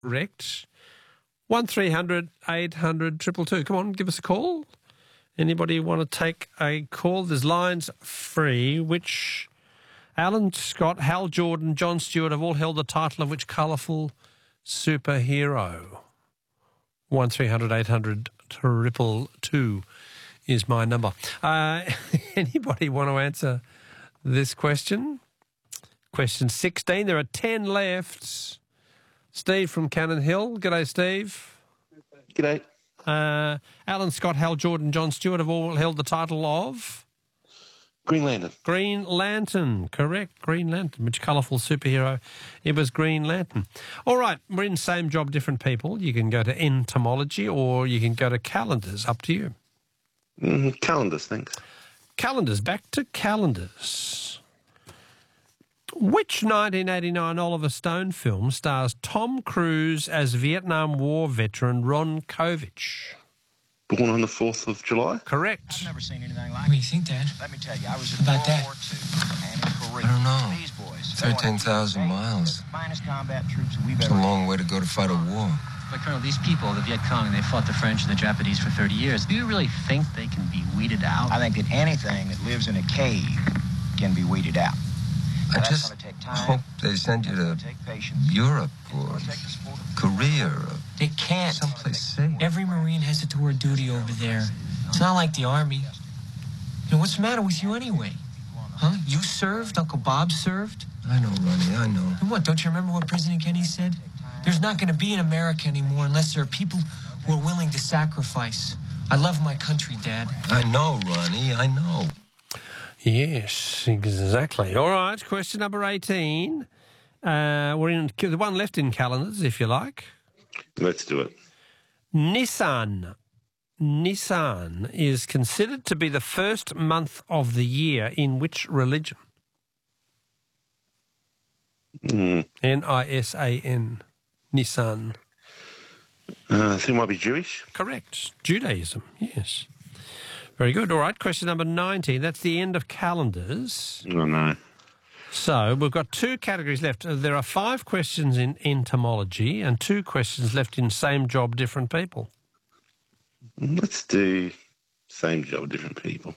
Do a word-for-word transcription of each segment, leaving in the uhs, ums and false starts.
correct. one three hundred eight hundred two two two. Come on, give us a call. Anybody want to take a call? There's lines free. Which Alan Scott, Hal Jordan, John Stewart have all held the title of which colourful superhero? one three hundred eight hundred two two two is my number. Uh, anybody want to answer this question? Question sixteen. There are ten left. Steve from Cannon Hill. G'day, Steve. G'day. Uh, Alan Scott, Hal Jordan, John Stewart have all held the title of? Green Lantern. Green Lantern, correct. Green Lantern. Which colourful superhero? It was Green Lantern. All right, we're in Same Job, Different People. You can go to entomology or you can go to calendars. Up to you. Mm, calendars, thanks. Calendars. Back to calendars. Which nineteen eighty-nine Oliver Stone film stars Tom Cruise as Vietnam War veteran Ron Kovich? Born on the fourth of July? Correct. I've never seen anything like What do you think, Dad? Let me tell you, I was in About World that? War Two and in Korea. I don't know. These boys, thirteen thousand miles. the finest combat troops we've It's ever a long way to go to fight a war. But, Colonel, these people, the Viet Cong, they fought the French and the Japanese for thirty years. Do you really think they can be weeded out? I think that anything that lives in a cave can be weeded out. I That's just gonna take time. hope they send you to Take patience. Europe or Take the sport of- Korea or They can't. someplace safe. Every Marine has a tour of duty over there. It's not like the Army. You know, what's the matter with you anyway? Huh? You served? Uncle Bob served? I know, Ronnie, I know. And what, don't you remember what President Kennedy said? There's not going to be an America anymore unless there are people who are willing to sacrifice. I love my country, Dad. I know, Ronnie, I know. Yes, exactly. All right, question number eighteen. Uh, we're in the one left in calendars, if you like. Let's do it. Nissan. Nissan is considered to be the first month of the year in which religion? Mm. N I S A N. Nissan. Uh, I think it might be Jewish. Correct. Judaism, yes. Very good. All right, question number nineteen. That's the end of calendars. Oh, no. So we've got two categories left. Uh, There are five questions in entomology and two questions left in Same Job, Different People. Let's do same job, different people.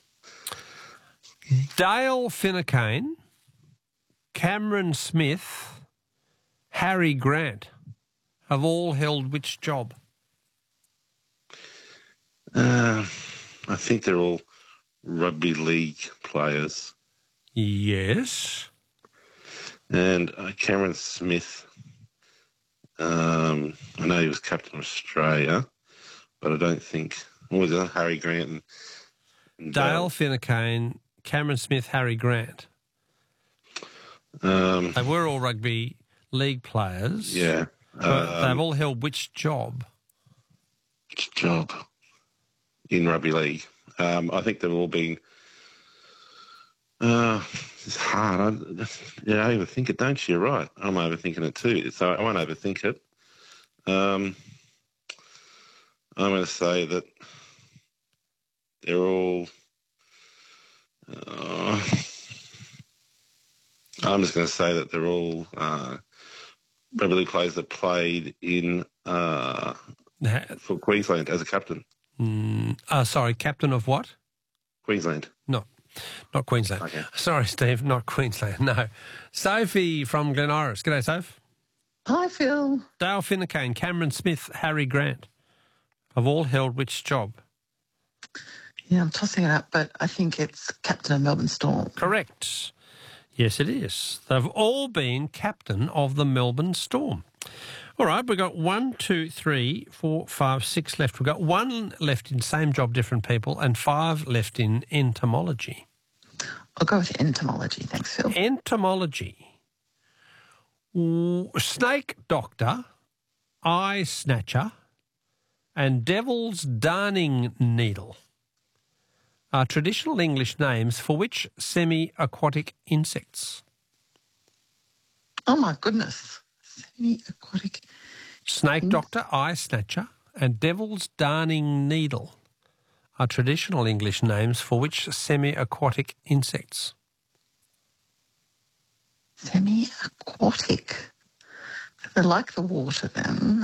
Dale Finucane, Cameron Smith, Harry Grant have all held which job? Uh, I think they're all rugby league players. Yes. And uh, Cameron Smith, um, I know he was captain of Australia, but I don't think... What was it? Harry Grant and... and Dale Finucane, Cameron Smith, Harry Grant. Um, They were all rugby league players. yeah. But Um, they've all held which job? which job in rugby league? Um, I think they've all been... Uh, it's hard. I, yeah, I overthink it, don't you? You're right. I'm overthinking it too, so I won't overthink it. Um, I'm going to say that they're all... Uh, I'm just going to say that they're all uh, rugby league players that played in uh, for Queensland as a captain. Mm, uh, sorry, captain of what? Queensland. No, not Queensland. Okay. Sorry, Steve, not Queensland, no. Sophie from Glen Iris. G'day, Soph. Hi, Phil. Dale Finucane, Cameron Smith, Harry Grant have all held which job? Yeah, I'm tossing it up, but I think it's captain of Melbourne Storm. Correct. Yes, it is. They've all been captain of the Melbourne Storm. All right, we've got one, two, three, four, five, six left. We've got one left in Same Job, Different People and five left in entomology. I'll go with entomology. Thanks, Phil. Entomology. Snake doctor, eye snatcher and devil's darning needle are traditional English names for which semi-aquatic insects? Oh, my goodness. Semi-aquatic. Snake doctor, eye snatcher and devil's darning needle are traditional English names for which semi-aquatic insects? Semi-aquatic. They like the water then.